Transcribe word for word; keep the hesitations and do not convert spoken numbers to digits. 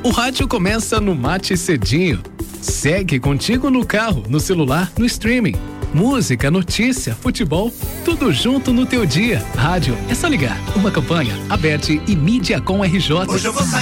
O rádio começa no Mate Cedinho. Segue contigo no carro, no celular, no streaming. Música, notícia, futebol, tudo junto no teu dia. Rádio, é só ligar. Uma campanha, Aberte e Mídia com R J. Hoje eu vou sair.